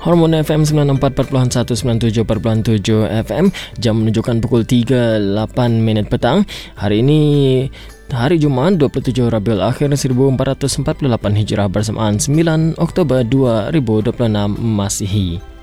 Hormon FM 94.1 97.7 FM. Jam menunjukkan pukul 3.08 petang. Hari ini hari Jumaat 27 Rabiul Akhir 1448 Hijrah bersamaan 9 Oktober 2026 Masihi.